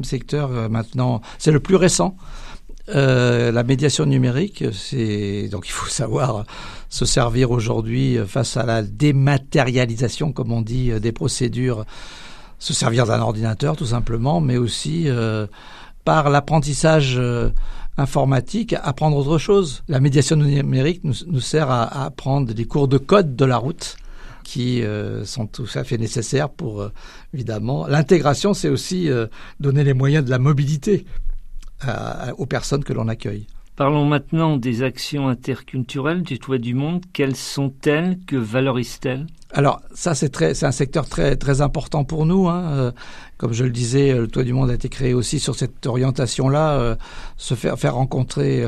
Le secteur maintenant, c'est le plus récent. La médiation numérique, donc il faut savoir se servir aujourd'hui face à la dématérialisation, comme on dit, des procédures, se servir d'un ordinateur tout simplement, mais aussi par l'apprentissage informatique, apprendre autre chose. La médiation numérique nous sert à apprendre des cours de code de la route qui sont tout à fait nécessaires pour, évidemment. L'intégration, c'est aussi donner les moyens de la mobilité aux personnes que l'on accueille. Parlons maintenant des actions interculturelles du Toit du Monde. Quelles sont-elles? Que valorisent-elles? Alors ça, c'est un secteur très, très important pour nous. Comme je le disais, le Toit du Monde a été créé aussi sur cette orientation-là, faire rencontrer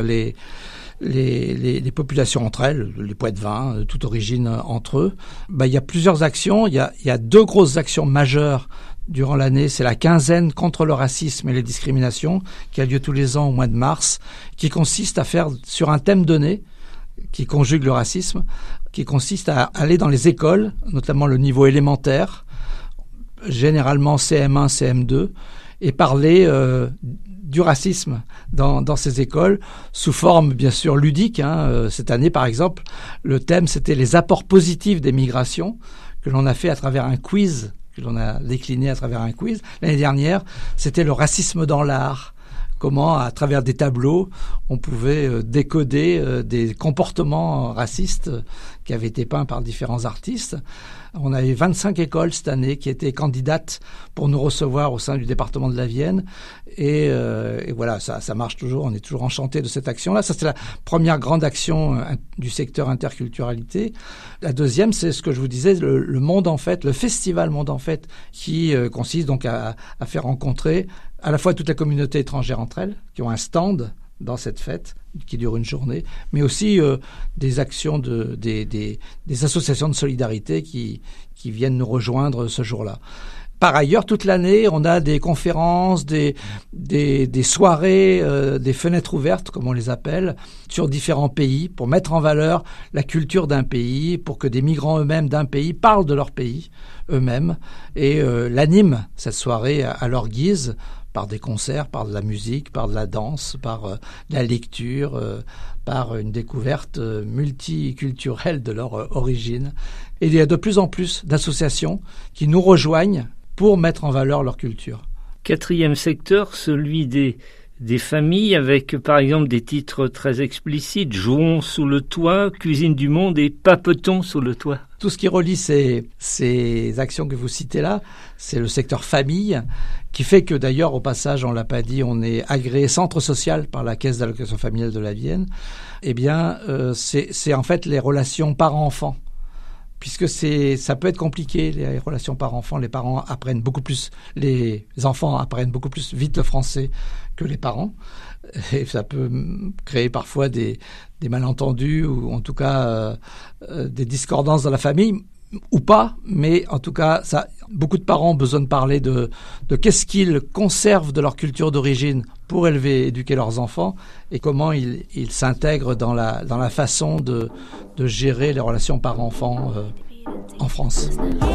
les populations entre elles, les Poitevins, de toute origine entre eux. Il y a plusieurs actions. Il y a 2 grosses actions majeures durant l'année. C'est la quinzaine contre le racisme et les discriminations qui a lieu tous les ans au mois de mars, qui consiste à faire sur un thème donné, qui conjugue le racisme, qui consiste à aller dans les écoles, notamment le niveau élémentaire, généralement CM1, CM2, et parler du racisme dans ces écoles, sous forme bien sûr ludique. Cette année, par exemple, le thème c'était les apports positifs des migrations, que l'on a fait à travers un quiz, que l'on a décliné à travers un quiz. L'année dernière, c'était le racisme dans l'art. Comment, à travers des tableaux, on pouvait décoder des comportements racistes qui avaient été peints par différents artistes. On avait 25 écoles cette année qui étaient candidates pour nous recevoir au sein du département de la Vienne. Et voilà, ça marche toujours. On est toujours enchantés de cette action-là. Ça, c'est la première grande action du secteur interculturalité. La deuxième, c'est ce que je vous disais, le Monde en Fête, le festival Monde en Fête, qui consiste donc à faire rencontrer à la fois toute la communauté étrangère entre elles, qui ont un stand dans cette fête qui dure une journée, mais aussi des actions des associations de solidarité qui viennent nous rejoindre ce jour-là. Par ailleurs, toute l'année, on a des conférences, des soirées, des fenêtres ouvertes, comme on les appelle, sur différents pays, pour mettre en valeur la culture d'un pays, pour que des migrants eux-mêmes d'un pays parlent de leur pays eux-mêmes et l'animent, cette soirée, à leur guise, par des concerts, par de la musique, par de la danse, par de la lecture, par une découverte multiculturelle de leur origine. Et il y a de plus en plus d'associations qui nous rejoignent pour mettre en valeur leur culture. 4e secteur, celui des familles, avec par exemple des titres très explicites, Jouons sous le toit, Cuisine du monde et Papetons sous le toit. Tout ce qui relie ces actions que vous citez là, c'est le secteur famille, qui fait que d'ailleurs, au passage, on l'a pas dit, on est agréé centre social par la Caisse d'allocation familiale de la Vienne. Eh bien, c'est en fait les relations parents-enfants. Puisque ça peut être compliqué, les relations parents-enfants. Les enfants apprennent beaucoup plus vite le français que les parents. Et ça peut créer parfois des malentendus ou en tout cas des discordances dans la famille ou pas. Mais en tout cas, beaucoup de parents ont besoin de parler de qu'est-ce qu'ils conservent de leur culture d'origine pour éduquer leurs enfants et comment ils s'intègrent dans la façon de gérer les relations parents-enfants en France.